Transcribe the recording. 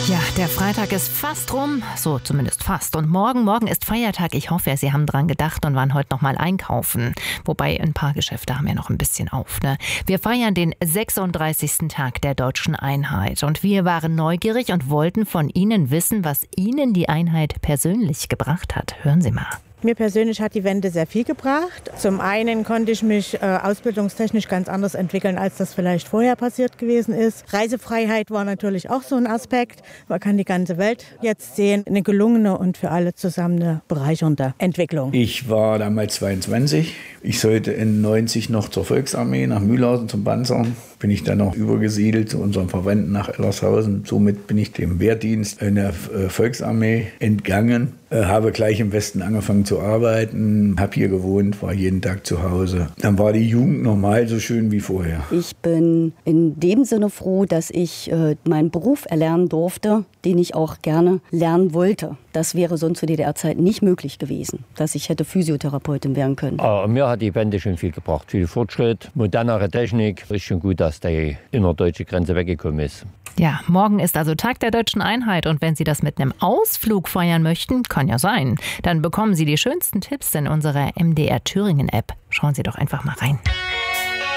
Ja, der Freitag ist fast rum, so zumindest fast. Und morgen ist Feiertag. Ich hoffe, Sie haben dran gedacht und waren heute noch mal einkaufen. Wobei ein paar Geschäfte haben ja noch ein bisschen auf, ne? Wir feiern den 36. Tag der Deutschen Einheit. Und wir waren neugierig und wollten von Ihnen wissen, was Ihnen die Einheit persönlich gebracht hat. Hören Sie mal. Mir persönlich hat die Wende sehr viel gebracht. Zum einen konnte ich mich ausbildungstechnisch ganz anders entwickeln, als das vielleicht vorher passiert gewesen ist. Reisefreiheit war natürlich auch so ein Aspekt. Man kann die ganze Welt jetzt sehen. Eine gelungene und für alle zusammen eine bereichernde Entwicklung. Ich war damals 22. Ich sollte in 90 noch zur Volksarmee nach Mühlhausen zum Panzern. Bin ich dann noch übergesiedelt zu unseren Verwandten nach Ellershausen. Somit bin ich dem Wehrdienst in der Volksarmee entgangen. Habe gleich im Westen angefangen zu arbeiten, habe hier gewohnt, war jeden Tag zu Hause. Dann war die Jugend normal so schön wie vorher. Ich bin in dem Sinne froh, dass ich meinen Beruf erlernen durfte, den ich auch gerne lernen wollte. Das wäre sonst zu DDR-Zeiten nicht möglich gewesen, dass ich hätte Physiotherapeutin werden können. Mir hat die Wende schon viel gebracht. Viel Fortschritt, modernere Technik. Es ist schon gut, dass die innerdeutsche Grenze weggekommen ist. Ja, morgen ist also Tag der Deutschen Einheit. Und wenn Sie das mit einem Ausflug feiern möchten, kann ja sein, dann bekommen Sie die schönsten Tipps in unserer MDR Thüringen App. Schauen Sie doch einfach mal rein.